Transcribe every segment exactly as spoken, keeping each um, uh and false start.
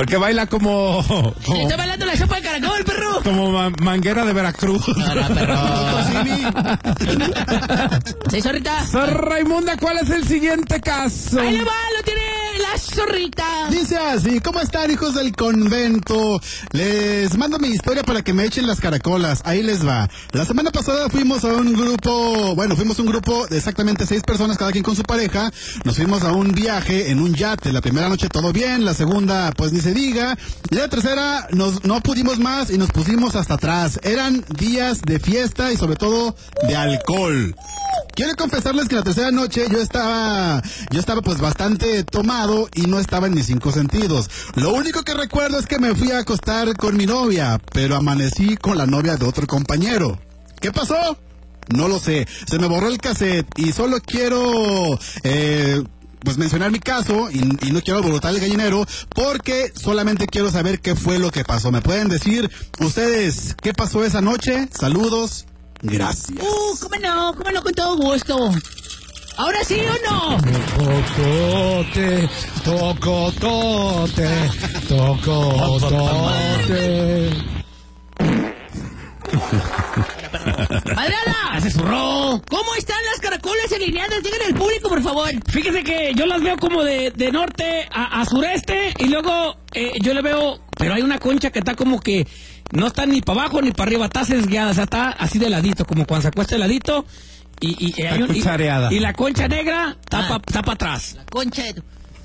Porque baila como... como Estoy bailando la sopa de caracol, perro. Como ma- manguera de Veracruz. No, no, perro. ¿Sí, zorrita? Sor Raimunda, ¿cuál es el siguiente caso? Ahí le va, lo tiene la zorrita. Dice así: ¿cómo están, hijos del convento? Les mando mi historia para que me echen las caracolas. Ahí les va. La semana pasada fuimos a un grupo, bueno, fuimos un grupo de exactamente seis personas, cada quien con su pareja. Nos fuimos a un viaje en un yate. La primera noche todo bien, la segunda pues ni se diga. Y la tercera nos, no pudimos más y nos pusimos hasta atrás. Eran días de fiesta y sobre todo de alcohol. Quiero confesarles que la tercera noche yo estaba, yo estaba pues bastante tomado y no estaba en mis cinco sentidos. Lo único que recuerdo es que me fui a acostar con mi novia, pero amanecí con la novia de otro compañero. ¿Qué pasó? No lo sé. Se me borró el cassette y solo quiero, eh, pues mencionar mi caso y, y no quiero alborotar el gallinero porque solamente quiero saber qué fue lo que pasó. ¿Me pueden decir ustedes qué pasó esa noche? Saludos. Gracias. Uh, cómo no, cómo no, con todo gusto. ¿Ahora sí o no? Tocotote, tocotote, tocotote. ¡Adriana! ¡Se zurró! ¿Cómo están las caracolas alineadas? Díganle al público, por favor. Fíjese que yo las veo como de, de norte a, a sureste y luego eh, yo le veo, pero hay una concha que está como que no está ni para abajo ni para arriba, está sesgueada, o sea, está así de ladito, como cuando se acuesta de ladito y, y, y, hay un- y- cuchareada. y la concha negra está Ah. para atrás. La concha de...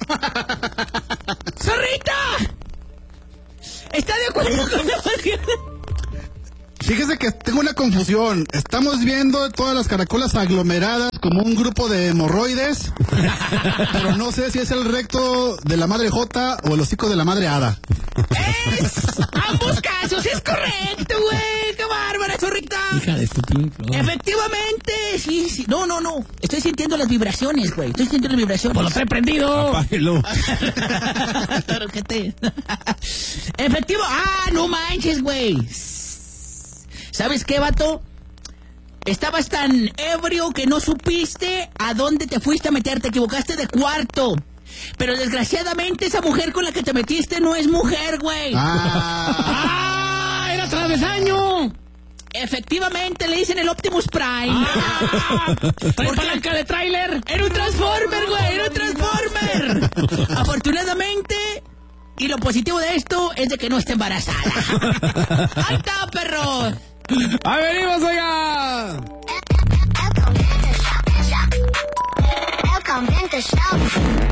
¡Zorrita! ¿Está de acuerdo con la Fíjese que tengo una confusión. Estamos viendo todas las caracolas aglomeradas como un grupo de hemorroides, pero no sé si es el recto de la madre Jota o el hocico de la madre Hada. Es ambos casos, es correcto, güey. ¡Qué bárbara, zorrita! Hija de tu pinche. Efectivamente, sí, sí. No, no, no. Estoy sintiendo las vibraciones, güey. Estoy sintiendo las vibraciones. Pues lo trae prendido. Apáguelo. Claro que te... Efectivo. Ah, no manches, güey. ¿Sabes qué, vato? Estabas tan ebrio que no supiste a dónde te fuiste a meter. Te equivocaste de cuarto. Pero desgraciadamente esa mujer con la que te metiste no es mujer, güey. Ah, ¡Ah! ¡Era travesaño! Efectivamente, le dicen el Optimus Prime. ¡Ah! ¿Trae ¿Por qué? palanca de tráiler? Era un Transformer, güey. Era un Transformer. Afortunadamente... Y lo positivo de esto es de que no está embarazada. ¡Ahí está, perro! ¡Ahí venimos, oiga! El convento shop.